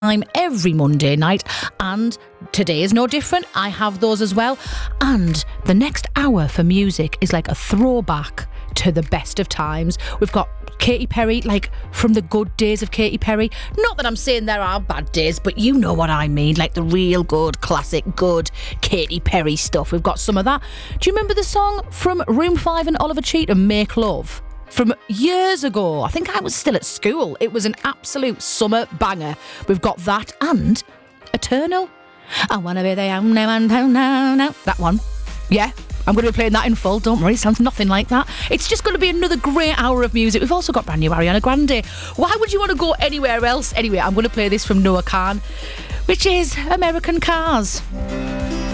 time every Monday night, and today is no different. I have those as well. And the next hour for music is like a throwback to the best of times. We've got Katy Perry, like from the good days of Katy Perry. Not that I'm saying there are bad days, but you know what I mean, like the real good, classic, good Katy Perry stuff. We've got some of that. Do you remember the song from Room 5 and Oliver Cheatham, Make Love? From years ago. I think I was still at school. It was an absolute summer banger. We've got that and Eternal. I wanna be there now. That one. Yeah. I'm going to be playing that in full, don't worry, it sounds nothing like that. It's just going to be another great hour of music. We've also got brand new Ariana Grande. Why would you want to go anywhere else? Anyway, I'm going to play this from Noah Khan, which is American Cars.